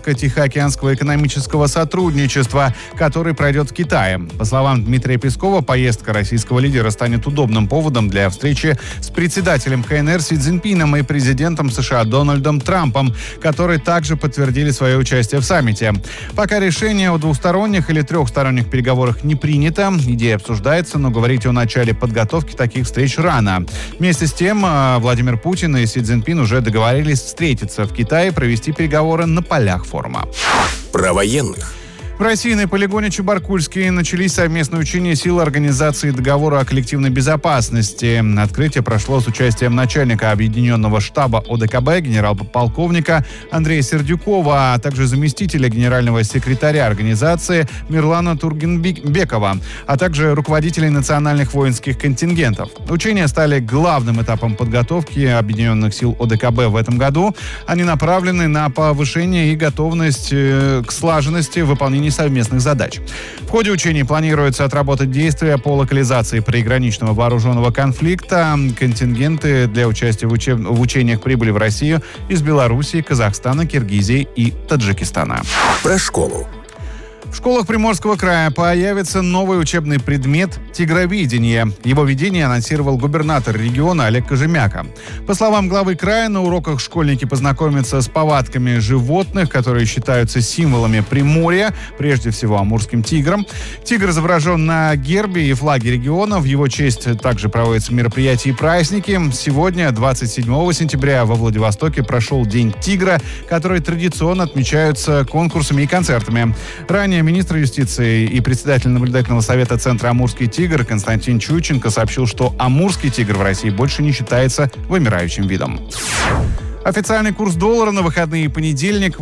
Азиатско-Тихоокеанского экономического сотрудничества, который пройдет в Китае. По словам Дмитрия Пескова, поездка российского лидера станет удобным поводом для встречи с председателем КНР Си Цзиньпином и президентом США Дональдом Трампом, которые также подтвердили свое участие в саммите. Пока решение о двусторонних или трехсторонних переговорах не принято, идея обсуждается, но говорить о начале подготовки таких встреч рано. Вместе с тем, Владимир Путин и Си Цзиньпин уже договорились встретиться в Китае и провести переговоры на полях форума. Про военных. В России на полигоне Чебаркульский начались совместные учения сил Организации договора о коллективной безопасности. Открытие прошло с участием начальника Объединенного штаба ОДКБ генерал-полковника Андрея Сердюкова, а также заместителя генерального секретаря организации Мирлана Тургенбекова, а также руководителей национальных воинских контингентов. Учения стали главным этапом подготовки объединенных сил ОДКБ в этом году. Они направлены на повышение и готовность к слаженности выполнения совместных задач. В ходе учений планируется отработать действия по локализации приграничного вооруженного конфликта. Контингенты для участия в учениях прибыли в Россию из Белоруссии, Казахстана, Киргизии и Таджикистана. Про школу. В школах Приморского края появится новый учебный предмет «Тигровидение». Его введение анонсировал губернатор региона Олег Кожемяка. По словам главы края, на уроках школьники познакомятся с повадками животных, которые считаются символами Приморья, прежде всего амурским тигром. Тигр изображен на гербе и флаге региона. В его честь также проводятся мероприятия и праздники. Сегодня, 27 сентября, во Владивостоке прошел День тигра, который традиционно отмечаются конкурсами и концертами. Ранее министр юстиции и председатель наблюдательного совета Центра «Амурский тигр» Константин Чуйченко сообщил, что амурский тигр в России больше не считается вымирающим видом. Официальный курс доллара на выходные и понедельник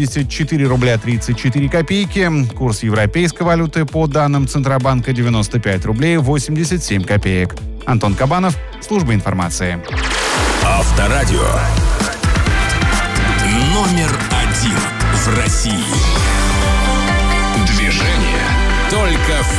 84 рубля 34 копейки. Курс европейской валюты по данным Центробанка 95 рублей 87 копеек. Антон Кабанов, служба информации. Авторадио. Номер 1 в России. Движение только в